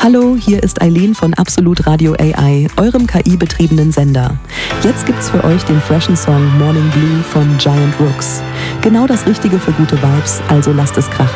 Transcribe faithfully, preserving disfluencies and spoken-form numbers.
Hallo, hier ist Eileen von Absolut Radio A I, eurem K I-betriebenen Sender. Jetzt gibt's für euch den freshen Song Morning Blue von Giant Rooks. Genau das Richtige für gute Vibes, also lasst es krachen.